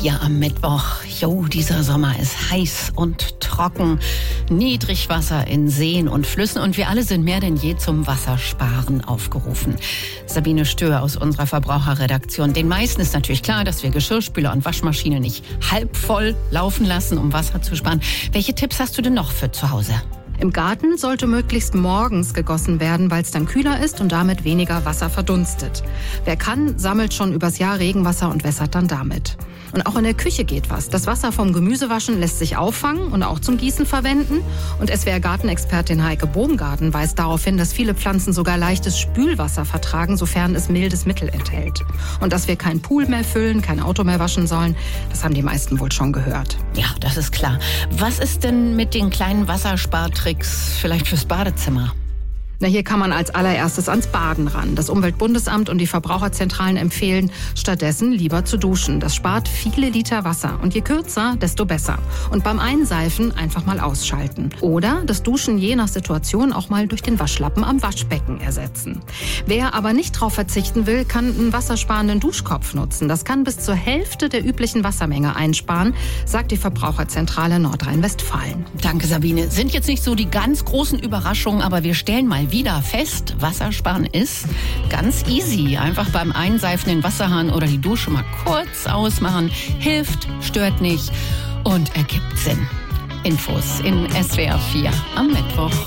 4 am Mittwoch. Jo, dieser Sommer ist heiß und trocken. Niedrigwasser in Seen und Flüssen und wir alle sind mehr denn je zum Wassersparen aufgerufen. Sabine Stör aus unserer Verbraucherredaktion. Den meisten ist natürlich klar, dass wir Geschirrspüler und Waschmaschine nicht halb voll laufen lassen, um Wasser zu sparen. Welche Tipps hast du denn noch für zu Hause? Im Garten sollte möglichst morgens gegossen werden, weil es dann kühler ist und damit weniger Wasser verdunstet. Wer kann, sammelt schon übers Jahr Regenwasser und wässert dann damit. Und auch in der Küche geht was. Das Wasser vom Gemüsewaschen lässt sich auffangen und auch zum Gießen verwenden. Und SWR-Gartenexpertin Heike Bohmgarten weist darauf hin, dass viele Pflanzen sogar leichtes Spülwasser vertragen, sofern es mildes Mittel enthält. Und dass wir keinen Pool mehr füllen, kein Auto mehr waschen sollen, das haben die meisten wohl schon gehört. Ja, das ist klar. Was ist denn mit den kleinen Wasserspartricks vielleicht fürs Badezimmer? Na, hier kann man als allererstes ans Baden ran. Das Umweltbundesamt und die Verbraucherzentralen empfehlen, stattdessen lieber zu duschen. Das spart viele Liter Wasser. Und je kürzer, desto besser. Und beim Einseifen einfach mal ausschalten. Oder das Duschen je nach Situation auch mal durch den Waschlappen am Waschbecken ersetzen. Wer aber nicht drauf verzichten will, kann einen wassersparenden Duschkopf nutzen. Das kann bis zur Hälfte der üblichen Wassermenge einsparen, sagt die Verbraucherzentrale Nordrhein-Westfalen. Danke, Sabine. Sind jetzt nicht so die ganz großen Überraschungen, aber wir stellen mal wieder fest, Wassersparen ist ganz easy. Einfach beim Einseifen den Wasserhahn oder die Dusche mal kurz ausmachen. Hilft, stört nicht und ergibt Sinn. Infos in SWR 4 am Mittwoch.